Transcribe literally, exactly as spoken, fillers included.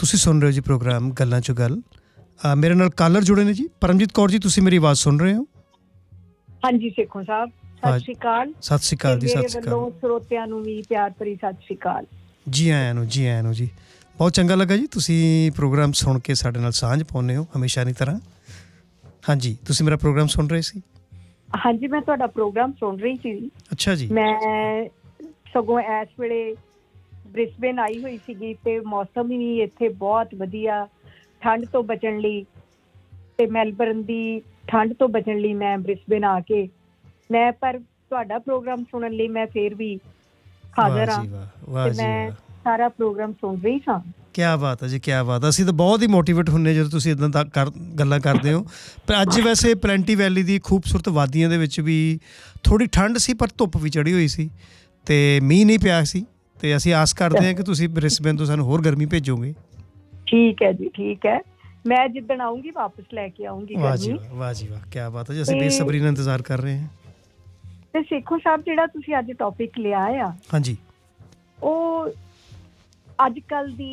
ਤੁਸੀਂ ਸੁਣ ਰਹੇ ਹੋ ਜੀ ਪ੍ਰੋਗਰਾਮ ਗੱਲਾਂ 'ਚੋਂ ਗੱਲ। ਅ, ਮੇਰੇ ਨਾਲ ਕਾਲਰ ਜੁੜੇ ਨੇ ਜੀ। ਪਰਮਜੀਤ ਕੌਰ ਜੀ, ਤੁਸੀਂ ਮੇਰੀ ਆਵਾਜ਼ ਸੁਣ ਰਹੇ ਹੋ? ਹਾਂਜੀ ਸੇਖੋਂ ਸਾਹਿਬ, ਸਤਿ ਸ਼੍ਰੀ ਅਕਾਲ। ਸਤਿ ਸ਼੍ਰੀ ਅਕਾਲ ਜੀ। ਸਤਿ ਸ਼੍ਰੀ ਵੱਲੋਂ ਅਕਾਲ। ਸਰੋਤਿਆਂ ਨੂੰ ਵੀ ਪਿਆਰ ਭਰੀ ਸਤਿ ਸ਼੍ਰੀ ਅਕਾਲ। ਜੀ ਆਇਆਂ ਨੂੰ, ਜੀ ਆਇਆਂ ਨੂੰ ਜੀ। ਬਹੁਤ ਚੰਗਾ ਲੱਗਾ ਜੀ, ਤੁਸੀਂ ਪ੍ਰੋਗਰਾਮ ਸੁਣ ਕੇ ਸਾਡੇ ਨਾਲ ਸਾਂਝ ਪਾਉਂਦੇ ਹੋ ਹਮੇਸ਼ਾ ਦੀ ਤਰ੍ਹਾਂ। ਹਾਂਜੀ, ਤੁਸੀਂ ਮੇਰਾ ਪ੍ਰੋਗਰਾਮ ਸੁਣ ਰਹੇ ਸੀ? ਹਾਂਜੀ, ਮੈਂ ਤੁਹਾਡਾ ਪ੍ਰੋਗਰਾਮ ਸੁਣ ਰਹੀ ਸੀ। ਅੱਛਾ ਜੀ। ਮੈਂ ਸਗੋਂ ਇਸ ਵੇਲੇ ਬ੍ਰਿਸਬੇਨ ਆਈ ਹੋਈ ਸੀਗੀ ਤੇ ਮੌਸਮ ਹੀ ਇੱਥੇ ਬਹੁਤ ਵਧੀਆ, ਠੰਡ ਤੋਂ ਬਚਣ ਲਈ ਤੇ ਮੈਲਬਰਨ ਦੀ ਠੰਡ ਤੋਂ ਬਚਣ ਲਈ ਮੈਂ ਬ੍ਰਿਸਬੇਨ ਆ ਕੇ ਮੈਂ ਪਰ ਤੁਹਾਡਾ ਪ੍ਰੋਗਰਾਮ ਸੁਣਨ ਲਈ ਮੈਂ ਫਿਰ ਵੀ ਹਾਜ਼ਰ ਹਾਂ ਤੇ ਮੈਂ ਸਾਰਾ ਪ੍ਰੋਗਰਾਮ ਸੁਣ ਰਹੀ ਸਾਂ। ਕਿਆ ਬਾਤ ਹੈ ਜੀ, ਕਿਆ ਬਾਤ। ਅਸੀਂ ਤਾਂ ਬਹੁਤ ਹੀ ਮੋਟੀਵੇਟ ਹੁੰਦੇ ਜਦੋਂ ਤੁਸੀਂ ਇੱਦਾਂ ਦਾ ਕਰ ਗੱਲਾਂ ਕਰਦੇ ਹੋ। ਪਰ ਅੱਜ ਵੈਸੇ ਪਲੈਂਟੀ ਵੈਲੀ ਦੀ ਖੂਬਸੂਰਤ ਵਾਦੀਆਂ ਦੇ ਵਿੱਚ ਵੀ ਥੋੜ੍ਹੀ ਠੰਡ ਸੀ, ਪਰ ਧੁੱਪ ਵੀ ਚੜ੍ਹੀ ਹੋਈ ਸੀ ਅਤੇ ਮੀਂਹ ਨਹੀਂ ਪਿਆ ਸੀ। ਅਤੇ ਅਸੀਂ ਆਸ ਕਰਦੇ ਹਾਂ ਕਿ ਤੁਸੀਂ ਬ੍ਰਿਸਬੇਨ ਤੋਂ ਸਾਨੂੰ ਹੋਰ ਗਰਮੀ ਭੇਜੋਗੇ। ਠੀਕ ਹੈ ਜੀ, ਠੀਕ ਹੈ। ਮੈਂ ਜਿੱਦਣ ਆਊਂਗੀ ਵਾਪਸ ਲੈ ਕੇ ਆਊਂਗੀ। ਵਾਹ ਜੀ ਵਾਹ, ਵਾਹ ਜੀ ਵਾਹ, ਕਿਆ ਬਾਤ ਹੈ ਜੀ। ਅਸੀਂ ਬੇਸਬਰੀ ਨਾਲ ਇੰਤਜ਼ਾਰ ਕਰ ਰਹੇ ਹਾਂ। ਤੇ ਸੇਖੋਂ ਸਾਹਿਬ, ਜਿਹੜਾ ਤੁਸੀਂ ਅੱਜ ਟੌਪਿਕ ਲਿਆ ਆ, ਹਾਂਜੀ, ਉਹ ਅੱਜ ਕੱਲ੍ਹ ਦੀ